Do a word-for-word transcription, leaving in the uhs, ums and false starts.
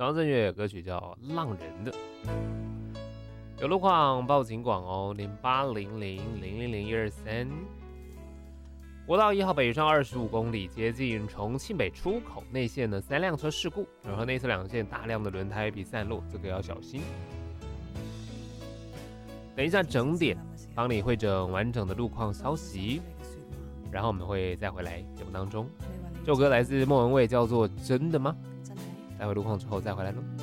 张震岳歌曲叫《浪人》的。有路况报警广哦，零八零零零零零一二三。国道一号北上二十五公里，接近重庆北出口内线呢，三辆车事故，然后内侧两线大量的轮胎皮散落，这个要小心。等一下整点帮你汇整完整的路况消息，然后我们会再回来节目当中。这首歌来自莫文蔚，叫做《真的吗》。待会路况之后再回来喽。